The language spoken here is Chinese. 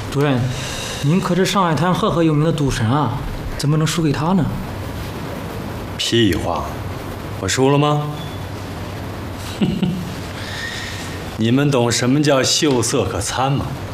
主任，您可是上海滩赫赫有名的赌神啊，怎么能输给他呢？ 屁话，我输了吗？你们懂什么叫秀色可餐吗？